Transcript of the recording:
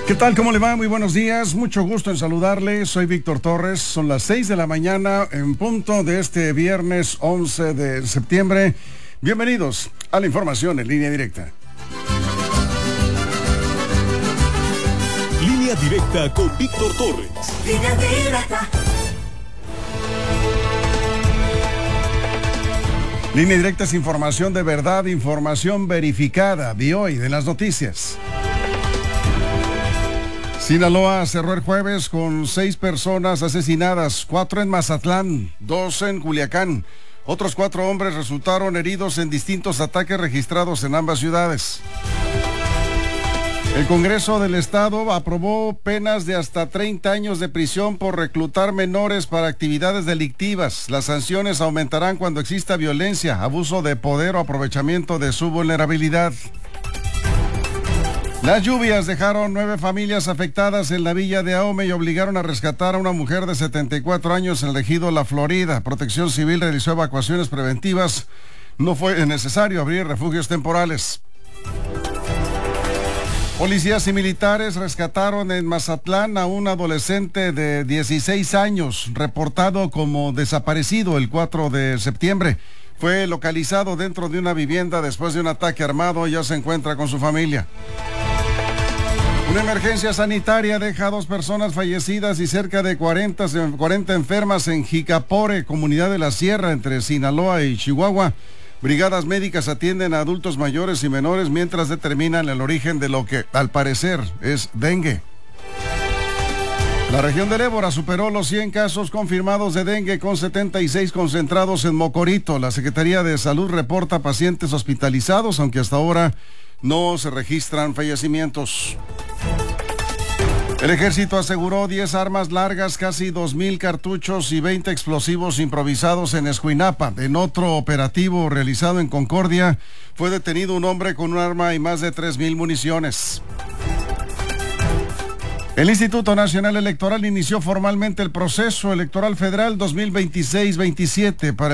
¿Qué tal? ¿Cómo le va? Muy buenos días. Mucho gusto en saludarle. Soy Víctor Torres. Son las 6 de la mañana en punto de este viernes 11 de septiembre. Bienvenidos a la información en línea directa. Línea directa con Víctor Torres. Línea directa. Línea directa es información de verdad, información verificada de hoy, de las noticias. Sinaloa cerró el jueves con 6 personas asesinadas, 4 en Mazatlán, 2 en Culiacán. Otros 4 hombres resultaron heridos en distintos ataques registrados en ambas ciudades. El Congreso del Estado aprobó penas de hasta 30 años de prisión por reclutar menores para actividades delictivas. Las sanciones aumentarán cuando exista violencia, abuso de poder o aprovechamiento de su vulnerabilidad. Las lluvias dejaron 9 familias afectadas en la villa de Ahome y obligaron a rescatar a una mujer de 74 años en el ejido La Florida. Protección Civil realizó evacuaciones preventivas. No fue necesario abrir refugios temporales. Policías y militares rescataron en Mazatlán a un adolescente de 16 años, reportado como desaparecido el 4 de septiembre. Fue localizado dentro de una vivienda después de un ataque armado y ya se encuentra con su familia. Una emergencia sanitaria deja a 2 personas fallecidas y cerca de 40 enfermas en Jicapore, comunidad de la Sierra, entre Sinaloa y Chihuahua. Brigadas médicas atienden a adultos mayores y menores mientras determinan el origen de lo que, al parecer, es dengue. La región del Ébora superó los 100 casos confirmados de dengue con 76 concentrados en Mocorito. La Secretaría de Salud reporta pacientes hospitalizados, aunque hasta ahora no se registran fallecimientos. El ejército aseguró 10 armas largas, casi 2,000 cartuchos y 20 explosivos improvisados en Escuinapa. En otro operativo realizado en Concordia, fue detenido un hombre con un arma y más de 3,000 municiones. El Instituto Nacional Electoral inició formalmente el proceso electoral federal 2026-27 para